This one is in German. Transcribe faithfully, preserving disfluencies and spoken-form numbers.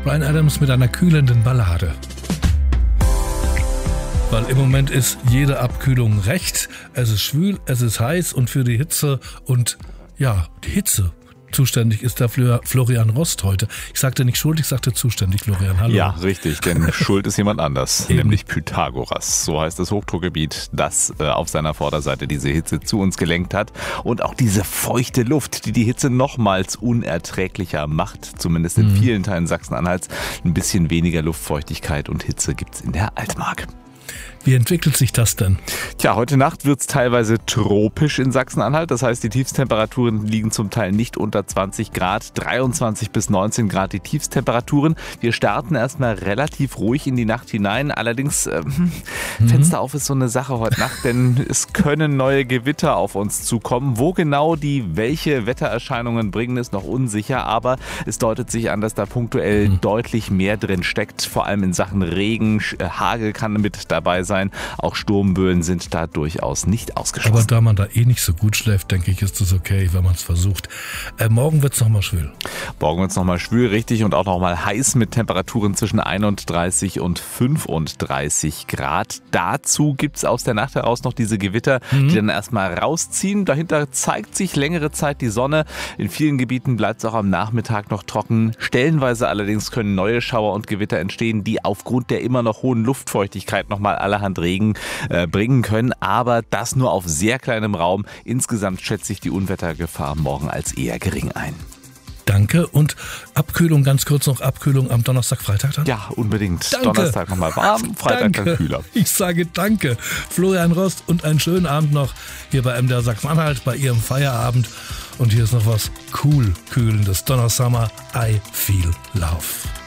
Bryan Adams mit einer kühlenden Ballade. Weil im Moment ist jede Abkühlung recht. Es ist schwül, es ist heiß und für die Hitze und ja, die Hitze zuständig ist der Florian Rost heute. Ich sagte nicht schuld, ich sagte zuständig, Florian. Hallo. Ja, richtig, denn schuld ist jemand anders, nämlich Pythagoras. So heißt das Hochdruckgebiet, das äh, auf seiner Vorderseite diese Hitze zu uns gelenkt hat. Und auch diese feuchte Luft, die die Hitze nochmals unerträglicher macht, zumindest in mhm. vielen Teilen Sachsen-Anhalts. Ein bisschen weniger Luftfeuchtigkeit und Hitze gibt's in der Altmark. Wie entwickelt sich das denn? Tja, heute Nacht wird es teilweise tropisch in Sachsen-Anhalt. Das heißt, die Tiefstemperaturen liegen zum Teil nicht unter zwanzig Grad, dreiundzwanzig bis neunzehn Grad die Tiefstemperaturen. Wir starten erstmal relativ ruhig in die Nacht hinein. Allerdings, äh, mhm. Fenster auf ist so eine Sache heute Nacht, denn es können neue Gewitter auf uns zukommen. Wo genau die welche Wettererscheinungen bringen, ist noch unsicher. Aber es deutet sich an, dass da punktuell mhm. deutlich mehr drin steckt. Vor allem in Sachen Regen, Hagel kann mit dabei sein. Sein. Auch Sturmböen sind da durchaus nicht ausgeschlossen. Aber da man da eh nicht so gut schläft, denke ich, ist es okay, wenn man es versucht. Äh, morgen wird es nochmal schwül. Morgen wird es nochmal schwül, richtig, und auch nochmal heiß mit Temperaturen zwischen einunddreißig und fünfunddreißig Grad. Dazu gibt es aus der Nacht heraus noch diese Gewitter, mhm. die dann erstmal rausziehen. Dahinter zeigt sich längere Zeit die Sonne. In vielen Gebieten bleibt es auch am Nachmittag noch trocken. Stellenweise allerdings können neue Schauer und Gewitter entstehen, die aufgrund der immer noch hohen Luftfeuchtigkeit nochmal allerhand Regen äh, bringen können, aber das nur auf sehr kleinem Raum. Insgesamt schätze ich die Unwettergefahr morgen als eher gering ein. Danke. Und Abkühlung, ganz kurz noch Abkühlung am Donnerstag, Freitag dann? Ja, unbedingt. Danke. Donnerstag nochmal warm, Freitag danke. dann kühler. Ich sage danke. Florian Rost und einen schönen Abend noch hier bei M D R Sachsen-Anhalt bei Ihrem Feierabend. Und hier ist noch was cool Kühlendes. Donna Summer, I Feel Love.